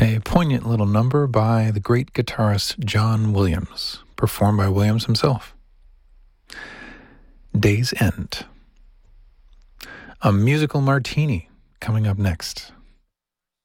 A poignant little number by the great guitarist John Williams, performed by Williams himself. Day's End. A musical martini coming up next.